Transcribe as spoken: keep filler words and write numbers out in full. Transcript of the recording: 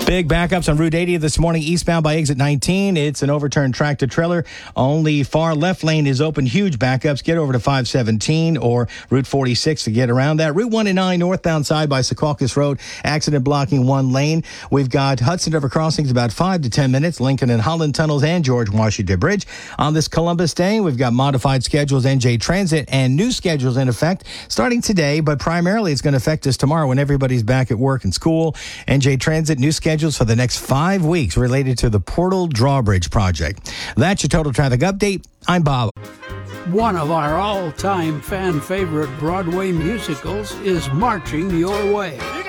Big backups on Route eighty this morning, eastbound by exit nineteen. It's an overturned tractor trailer. Only far left lane is open. Huge backups. Get over to five seventeen or Route forty-six to get around that. Route one and nine northbound side by Secaucus Road. Accident blocking one lane. We've got Hudson River crossings about five to ten minutes. Lincoln and Holland tunnels and George Washington Bridge. On this Columbus Day, we've got modified schedules, N J Transit, and new schedules in effect starting today, but primarily it's going to affect us tomorrow when everybody's back at work and school. N J Transit, new schedules for the next five weeks related to the Portal Drawbridge project. That's your total traffic update. I'm Bob. One of our all-time fan favorite Broadway musicals is marching your way.